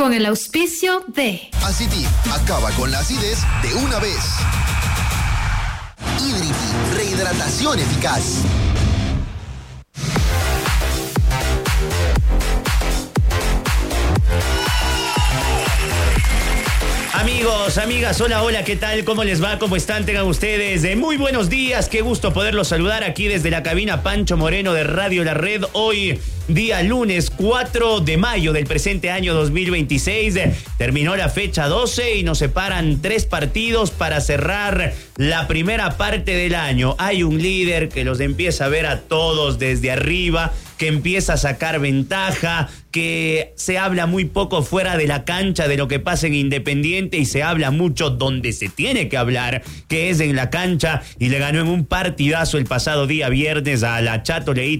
con el auspicio de Aciti, acaba con la acidez de una vez. Hidriti, rehidratación eficaz. Amigos, amigas, hola, ¿qué tal? ¿Cómo les va? ¿Cómo están? Tengan ustedes muy buenos días. Qué gusto poderlos saludar aquí desde la cabina Pancho Moreno de Radio La Red. Hoy, día lunes 4 de mayo del presente año 2026. Terminó la fecha 12 y nos separan 3 partidos para cerrar la primera parte del año. Hay un líder que los empieza a ver a todos desde arriba, que empieza a sacar ventaja, que se habla muy poco fuera de la cancha de lo que pasa en Independiente y se habla mucho donde se tiene que hablar, que es en la cancha, y le ganó en un partidazo el pasado día viernes a la Chato Leí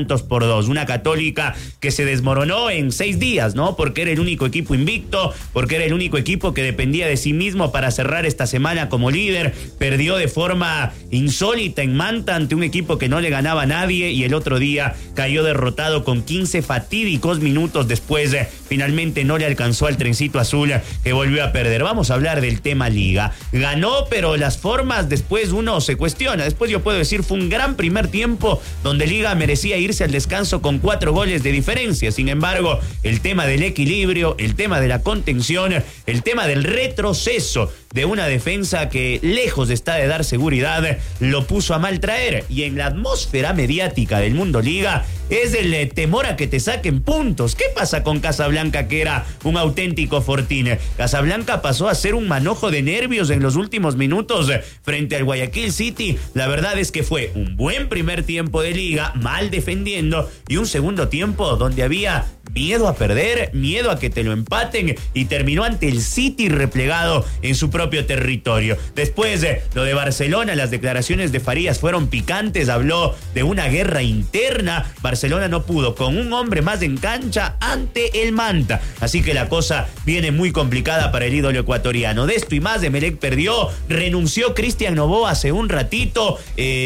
3-2. Una Católica que se desmoronó en 6 días, ¿no? Porque era el único equipo invicto, porque era el único equipo que dependía de sí mismo para cerrar esta semana como líder. Perdió de forma insólita en Manta ante un equipo que no le ganaba a nadie y el otro día cayó derrotado con 15 fatídicos minutos después. Finalmente no le alcanzó al trencito azul que volvió a perder. Vamos a hablar del tema Liga. Ganó, pero las formas después uno se cuestiona. Después yo puedo decir, fue un gran primer tiempo donde Liga merecía irse al descanso con 4 goles de diferencia. Sin embargo, el tema del equilibrio, el tema de la contención, el tema del retroceso de una defensa que lejos está de dar seguridad, lo puso a mal traer. Y en la atmósfera mediática del mundo Liga es el temor a que te saquen puntos. ¿Qué pasa con Casablanca, que era un auténtico fortín? Casablanca pasó a ser un manojo de nervios en los últimos minutos frente al Guayaquil City. La verdad es que fue un buen primer tiempo de Liga, mal defendiendo, y un segundo tiempo donde había miedo a perder, miedo a que te lo empaten, y terminó ante el City replegado en su propio territorio. Después lo de Barcelona, las declaraciones de Farías fueron picantes, habló de una guerra interna. Barcelona no pudo con un hombre más en cancha ante el Manta, así que la cosa viene muy complicada para el ídolo ecuatoriano. De esto y más, Emelec perdió, renunció Cristian Novoa hace un ratito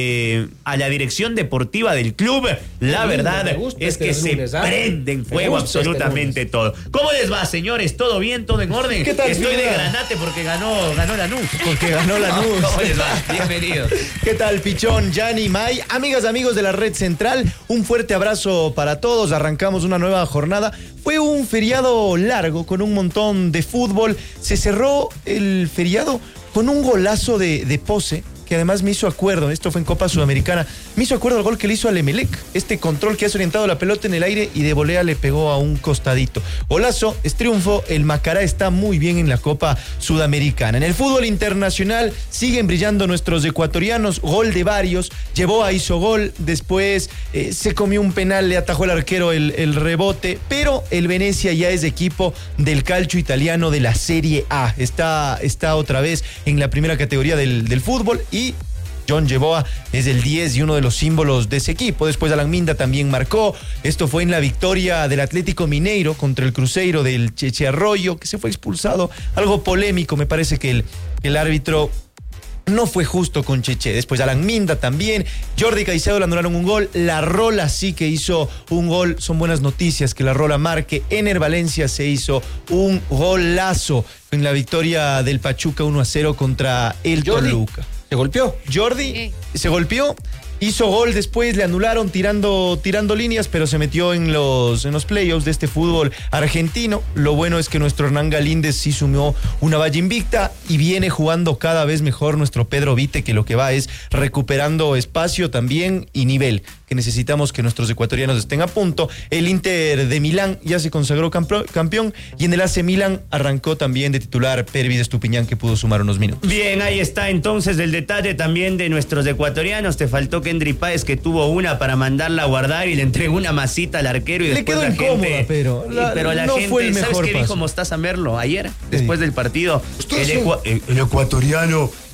a la dirección deportiva del club. La verdad es que se prende en fuego absolutamente todo. ¿Cómo les va, señores? ¿Todo bien? ¿Todo en orden? ¿Qué tal, Estoy señora? de granate porque ganó Lanús. Porque ganó Lanús. ¿Cómo les va? Bienvenidos. ¿Qué tal, Pichón, Gianni, May? Amigas, amigos de la Red Central, un fuerte abrazo para todos. Arrancamos una nueva jornada. Fue un feriado largo con un montón de fútbol. Se cerró el feriado con un golazo de Pose, que además me hizo acuerdo, esto fue en Copa Sudamericana, me hizo acuerdo al gol que le hizo al Emelec, este control que hace orientado la pelota en el aire y de volea le pegó a un costadito. Golazo, es triunfo, el Macará está muy bien en la Copa Sudamericana. En el fútbol internacional siguen brillando nuestros ecuatorianos, gol de varios, Yeboah hizo gol, después se comió un penal, le atajó el arquero el rebote, pero el Venecia ya es equipo del calcio italiano de la Serie A, está otra vez en la primera categoría del fútbol, y John Yeboah es el 10 y uno de los símbolos de ese equipo. Después Alan Minda también marcó. Esto fue en la victoria del Atlético Mineiro contra el Cruzeiro del Cheche Arroyo, que se fue expulsado. Algo polémico, me parece que el árbitro no fue justo con Cheche. Después Alan Minda también. Jordi Caicedo le anularon un gol. La Rola sí que hizo un gol. Son buenas noticias que la Rola marque. Ener Valencia se hizo un golazo en la victoria del Pachuca 1-0 contra el Toluca. ¿Se golpeó? Jordi se golpeó, hizo gol, después le anularon tirando líneas, pero se metió en los playoffs de este fútbol argentino. Lo bueno es que nuestro Hernán Galíndez sí sumió una valla invicta y viene jugando cada vez mejor nuestro Pedro Vite, que lo que va es recuperando espacio también y nivel, que necesitamos que nuestros ecuatorianos estén a punto. El Inter de Milán ya se consagró campeón, y en el AC Milán arrancó también de titular Pervis Estupiñán, que pudo sumar unos minutos. Bien, ahí está entonces el detalle también de nuestros ecuatorianos. Te faltó Kendry Páez, que tuvo una para mandarla a guardar y le entregó una masita al arquero y le después quedó la incómoda, gente, pero la no gente, fue el mejor ¿sabes qué paso? dijo Mostaza Merlo ayer, después del partido? El ecuatoriano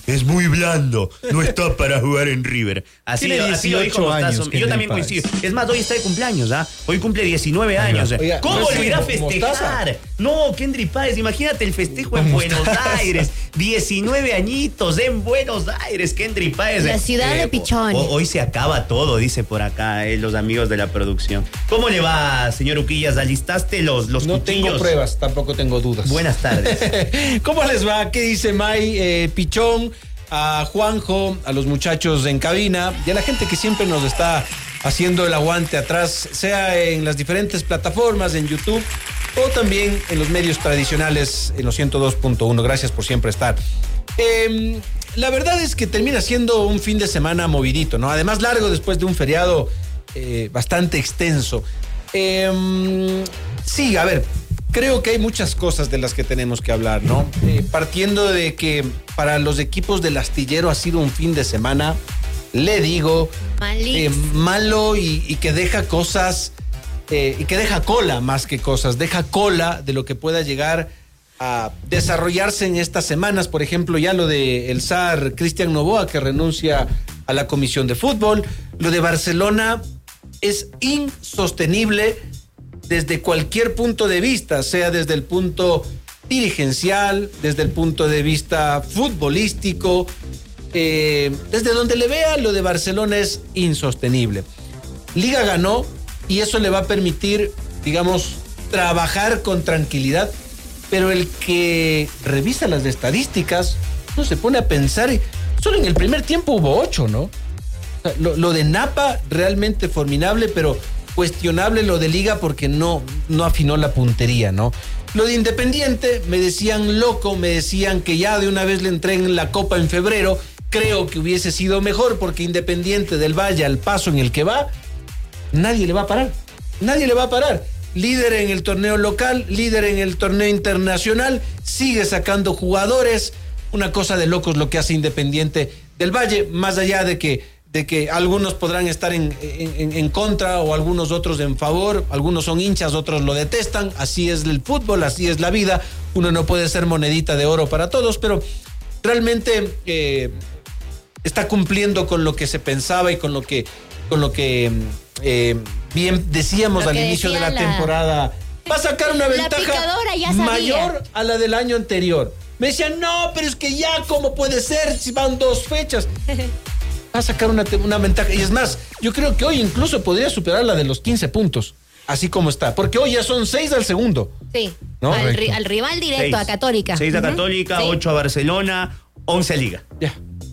es muy blando, no está para jugar en River. Así lo dijo Mostazo. años, Yo también coincido. Es más, hoy está de cumpleaños, ¿ah? Hoy cumple 19 años. Oiga, ¿Cómo no lo irá a sé, festejar? Mostaza. No, Kendry Páez, imagínate el festejo en Buenos Aires. 19 añitos en Buenos Aires, Kendry Páez. La ciudad de Pichón. Hoy se acaba todo, dice por acá los amigos de la producción. ¿Cómo le va, señor Uquillas? ¿Alistaste los No cuchillos? tengo pruebas, tampoco tengo dudas. Buenas tardes. ¿Cómo les va? ¿Qué dice May? Pichón, a Juanjo, a los muchachos en cabina y a la gente que siempre nos está haciendo el aguante atrás, sea en las diferentes plataformas, en YouTube o también en los medios tradicionales en los 102.1. Gracias por siempre estar. La verdad es que termina siendo un fin de semana movidito, ¿no? Además largo después de un feriado bastante extenso. Sí, a ver, creo que hay muchas cosas de las que tenemos que hablar, ¿no? Partiendo de que para los equipos del Astillero ha sido un fin de semana, le digo, malo y que deja cosas, y que deja cola más que cosas, deja cola de lo que pueda llegar a desarrollarse en estas semanas. Por ejemplo, ya lo de el zar Cristian Noboa, que renuncia a la Comisión de Fútbol. Lo de Barcelona es insostenible desde cualquier punto de vista, sea desde el punto dirigencial, desde el punto de vista futbolístico, desde donde le vea, lo de Barcelona es insostenible. Liga ganó y eso le va a permitir, digamos, trabajar con tranquilidad, pero el que revisa las estadísticas no se pone a pensar, solo en el primer tiempo hubo 8, ¿no? O sea, lo de Napa realmente formidable, pero cuestionable lo de Liga porque no afinó la puntería, ¿no? Lo de Independiente, me decían loco, me decían que ya de una vez le entreguen la Copa en febrero. Creo que hubiese sido mejor porque Independiente del Valle, al paso en el que va, nadie le va a parar. Nadie le va a parar. Líder en el torneo local, líder en el torneo internacional, sigue sacando jugadores. Una cosa de locos lo que hace Independiente del Valle, más allá de que algunos podrán estar en contra o algunos otros en favor, algunos son hinchas, otros lo detestan, así es el fútbol, así es la vida, uno no puede ser monedita de oro para todos, pero realmente está cumpliendo con lo que se pensaba y con lo que bien decíamos al inicio de la temporada. Va a sacar una ventaja mayor a la del año anterior. Me decían, no, pero es que ya, ¿cómo puede ser si van 2 fechas? Va a sacar una ventaja. Y es más, yo creo que hoy incluso podría superar la de los 15 puntos, así como está. Porque hoy ya son 6 al segundo. Sí, ¿no? al rival directo, 6. A Católica. 6 a Católica, 8 a Barcelona, 11 a Liga. Ya.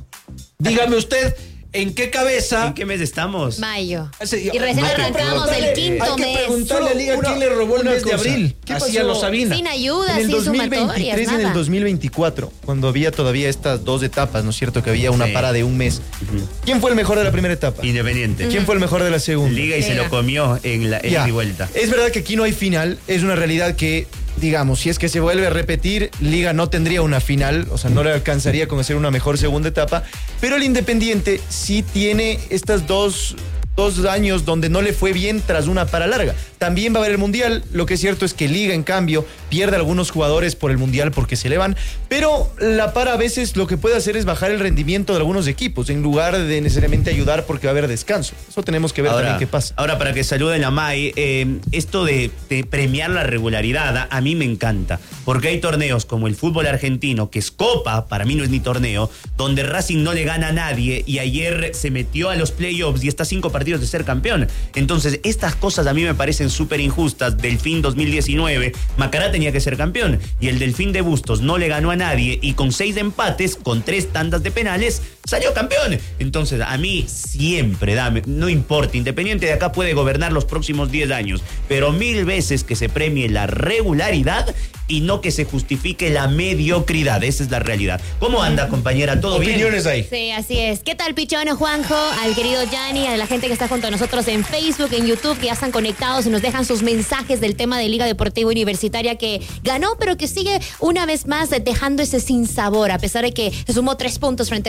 Dígame usted, ¿en qué cabeza? ¿En qué mes estamos? Mayo. Y recién arrancamos el quinto mes. Hay que preguntarle a Liga quién le robó el mes de abril. ¿Qué así pasó? a lo Sabina. Sin ayuda, En el sin 2023 y en el 2024, cuando había todavía estas 2 etapas, ¿no es cierto? Que había una para de un mes. ¿Quién fue el mejor de la primera etapa? Independiente. ¿Quién fue el mejor de la segunda? Liga y se lo comió en la ida y vuelta. Es verdad que aquí no hay final, es una realidad que, digamos, si es que se vuelve a repetir, Liga no tendría una final, o sea, no le alcanzaría con hacer una mejor segunda etapa, pero el Independiente sí tiene estas dos años donde no le fue bien tras una para larga. También va a haber el Mundial, lo que es cierto es que Liga, en cambio, pierde algunos jugadores por el Mundial porque se le van, pero la para a veces lo que puede hacer es bajar el rendimiento de algunos equipos, en lugar de necesariamente ayudar porque va a haber descanso. Eso tenemos que ver también qué pasa. Ahora, para que saluden a May, esto de premiar la regularidad, a mí me encanta, porque hay torneos como el fútbol argentino, que es Copa, para mí no es ni torneo, donde Racing no le gana a nadie y ayer se metió a los playoffs y está 5 partidos de ser campeón. Entonces, estas cosas a mí me parecen súper injustas. Delfín 2019, Macará tenía que ser campeón y el Delfín de Bustos no le ganó a nadie y con 6 empates, con 3 tandas de penales, salió campeón. Entonces, a mí siempre, no importa, Independiente de acá puede gobernar los próximos 10 años, pero 1000 veces que se premie la regularidad y no que se justifique la mediocridad. Esa es la realidad. ¿Cómo anda, compañera? ¿Todo bien? Opiniones ahí. Sí, así es. ¿Qué tal, Pichón, Juanjo? Al querido Gianni, a la gente que está junto a nosotros en Facebook, en YouTube, que ya están conectados y nos dejan sus mensajes del tema de Liga Deportiva Universitaria, que ganó, pero que sigue una vez más dejando ese sinsabor, a pesar de que se sumó 3 puntos frente al Guayaquil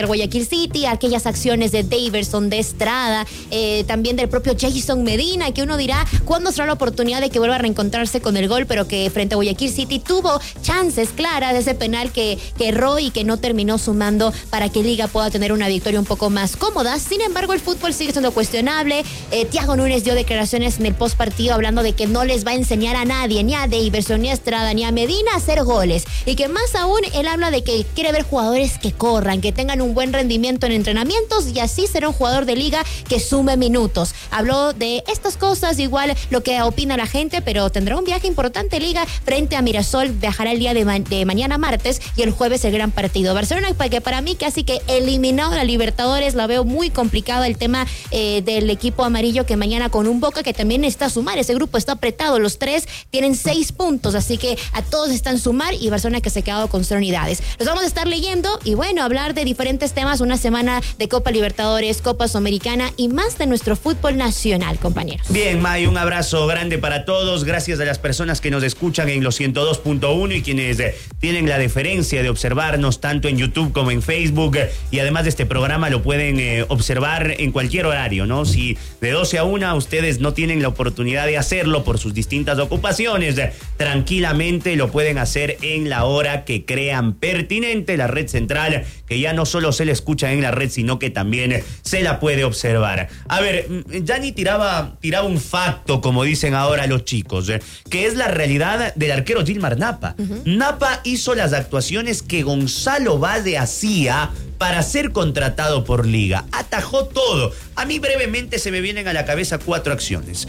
City, aquellas acciones de Daverson, de Estrada, también del propio Jason Medina, que uno dirá, ¿cuándo será la oportunidad de que vuelva a reencontrarse con el gol? Pero que frente a Guayaquil City tuvo chances claras de ese penal que erró y que no terminó sumando para que Liga pueda tener una victoria un poco más cómoda. Sin embargo, el fútbol sigue siendo cuestionable. Thiago Núñez dio declaraciones en el post partido hablando de que no les va a enseñar a nadie, ni a Daverson, ni a Estrada, ni a Medina a hacer goles. Y que más aún, él habla de que quiere ver jugadores que corran, que tengan un buen rendimiento en entrenamientos y así será un jugador de Liga que sume minutos. Habló de estas cosas, igual lo que opina la gente, pero tendrá un viaje importante Liga frente a Mirasol. Viajará el día de mañana martes y el jueves el gran partido. Barcelona, que para mí casi que eliminado a la Libertadores, la veo muy complicado el tema del equipo amarillo, que mañana con un Boca que también está a sumar. Ese grupo está apretado, los tres tienen 6 puntos, así que a todos están sumar y Barcelona que se ha quedado con 0 unidades. Los vamos a estar leyendo y bueno, hablar de diferentes temas, una semana de Copa Libertadores, Copa Sudamericana y más de nuestro fútbol nacional, compañeros. Bien, May, un abrazo grande para todos. Gracias a las personas que nos escuchan en los 102.1 y quienes tienen la deferencia de observarnos tanto en YouTube como en Facebook. Y además de este programa lo pueden observar en cualquier horario, ¿no? Si de 12 a 1 ustedes no tienen la oportunidad de hacerlo por sus distintas ocupaciones, tranquilamente lo pueden hacer en la hora que crean pertinente. La red central, que ya no solo se la escucha en la red, sino que también se la puede observar. A ver, Gianni tiraba un facto, como dicen ahora los chicos, que es la realidad del arquero Gilmar Napa. Napa hizo las actuaciones que Gonzalo Bade hacía para ser contratado por Liga. Atajó todo. A mí brevemente se me vienen a la cabeza 4 acciones.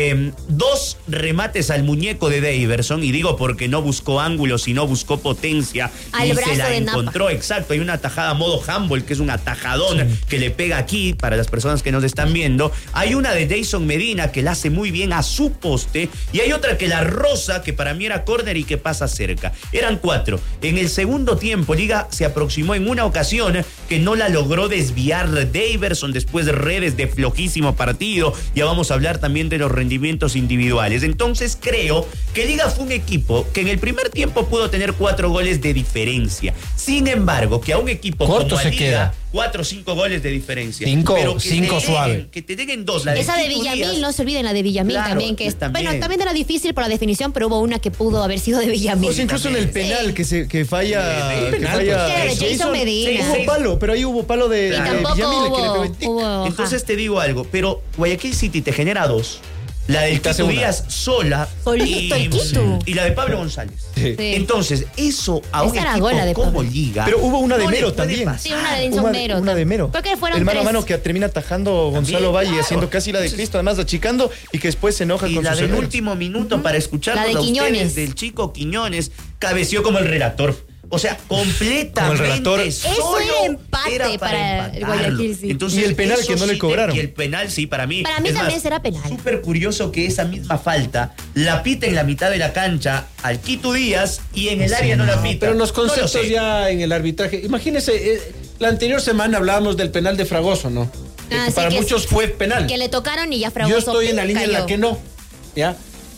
2 remates al muñeco de Daverson, y digo porque no buscó ángulos, sino buscó potencia al y brazo se la de encontró. Napa. Exacto, hay una atajada modo handball, que es un atajadón que le pega aquí, para las personas que nos están viendo. Hay una de Jason Medina que la hace muy bien a su poste, y hay otra que la roza, que para mí era córner y que pasa cerca. Eran 4. En el segundo tiempo, Liga se aproximó en una ocasión que no la logró desviar Daverson, después de redes de flojísimo partido. Ya vamos a hablar también de los rendimientos individuales. Entonces creo que Liga fue un equipo que en el primer tiempo pudo tener 4 goles de diferencia. Sin embargo, que a un equipo corto como a se Liga, queda 4 o 5 goles de diferencia. 5 que suave. Que te lleguen 2. Esa de Villamil, no se olviden la de Villamil, claro, también, que también. bueno, también era difícil por la definición, pero hubo una que pudo haber sido de Villamil. O sea, incluso en el penal que falla. Sí, que penal, falla pues. De Jason Medina. Hubo palo, pero ahí hubo palo de, Y Claro. de tampoco Villamil, que le pegó el tic. hubo Entonces te digo algo, pero Guayaquil City te genera 2. La del te hace Quito una. Díaz sola. Solito el Quito. Y la de Pablo González. Sí. Sí. Entonces, eso a un Esa era equipo gola de como Pablo. Liga. Pero hubo una de no le Mero puede también. pasar. Sí, una de Denson Mero. Una de Mero. Creo que fueron el mano 3. a mano que termina atajando Gonzalo Valle, claro. haciendo casi la de Cristo, además achicando, y que después se enoja Y con la sus del errores. último minuto para escucharnos La de a ustedes, Quiñones. del chico Quiñones, cabeció como el relator. O sea, completamente Como el relator. Eso solo era empate para el empatarlo. Guayaquil City. Entonces, Y el penal eso que no le sí cobraron. Y el penal, sí, para mí. Para mí Es también más, será penal. Súper curioso que esa misma falta la pita en la mitad de la cancha al Quito Díaz y en el área no la pita. Pero los No lo conceptos sé. ya en el arbitraje. Imagínese, la anterior semana hablábamos del penal de Fragoso, ¿no? Que Sí, para que muchos fue penal. Que le tocaron y ya Fragoso Yo estoy en la línea en la cayó. que no. ¿Ya?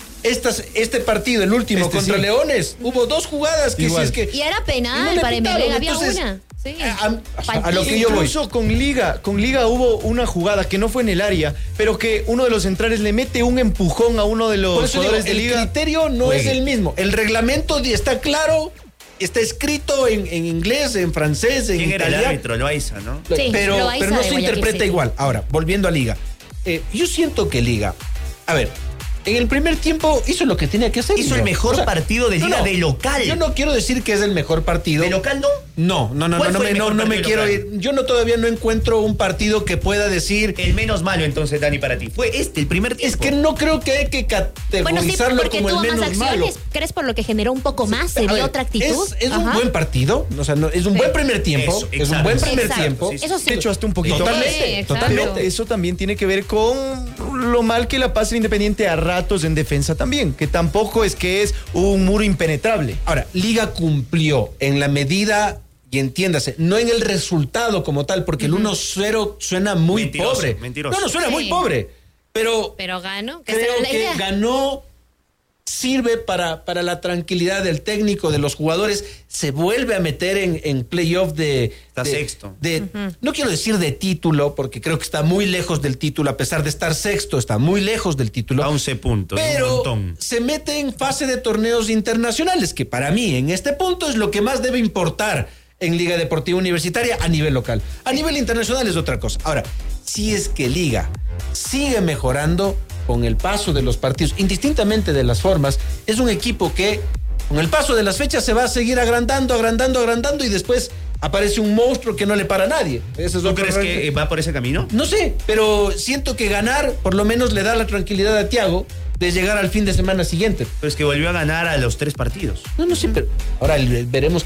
Este partido, el último contra sí. Leones, hubo 2 jugadas que Igual. si es que. Y era y no penal le para pitaron. MLE, había Entonces, una. Sí. a lo que yo voy. Incluso con Liga hubo una jugada que no fue en el área, pero que uno de los centrales le mete un empujón a uno de Por los eso digo, jugadores de el Liga. criterio no Juegue. es el mismo. El reglamento está claro, está escrito en inglés, en francés, en ¿Quién era el italiano. árbitro? Loaiza, ¿no? Sí, pero Loaiza no de se Guayaquil interpreta City. igual. Ahora, volviendo a Liga. Yo siento que Liga, a ver, en el primer tiempo hizo lo que tenía que hacer. Hizo el mejor partido de Liga de local. Yo no quiero decir que es el mejor partido. ¿De local no? No ¿Cuál fue el mejor me partido quiero local? ir. Yo todavía no encuentro un partido que pueda decir. El menos malo entonces, Dani, para ti. Fue el primer tiempo. Es que no creo que hay que Bueno, sí, categorizarlo porque como el tuvo más menos malo. acciones. ¿Crees por lo que generó un poco más? ¿Se A vio ver, otra actitud? Es un Ajá. buen partido, o sea, es un Sí. buen primer tiempo. Eso, es un exacto. buen primer Exacto, tiempo. sí, sí. Eso sí. De hecho, hasta un poquito Totalmente, Sí, exacto. totalmente. Pero eso también tiene que ver con lo mal que la pasa el Independiente a ratos en defensa también, que tampoco es que es un muro impenetrable. Ahora, Liga cumplió en la medida, y entiéndase, no en el resultado como tal, porque el 1-0 suena muy Mentiroso, pobre. mentiroso. No, suena Sí. muy pobre. Pero Pero ganó, que esa creo era la que idea. ganó sirve para la tranquilidad del técnico, de los jugadores, se vuelve a meter en playoff Está sexto. No quiero decir de título, porque creo que está muy lejos del título, a pesar de estar sexto, está muy lejos del título. A 11 puntos, pero un montón. se mete en fase de torneos internacionales, que para mí en este punto es lo que más debe importar en Liga Deportiva Universitaria a nivel local. A nivel internacional es otra cosa. Ahora, si es que Liga sigue mejorando con el paso de los partidos, indistintamente de las formas, es un equipo que con el paso de las fechas se va a seguir agrandando y después aparece un monstruo que no le para a nadie. ¿Tú crees que va por ese camino? No sé, pero siento que ganar por lo menos le da la tranquilidad a Thiago de llegar al fin de semana siguiente. Pero es que volvió a ganar a los 3 partidos. No sé, pero ahora veremos